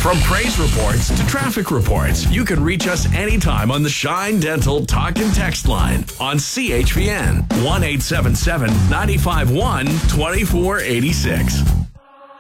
From praise reports to traffic reports, you can reach us anytime on the Shine Dental Talk and Text line on CHPN 1-877-951-2486.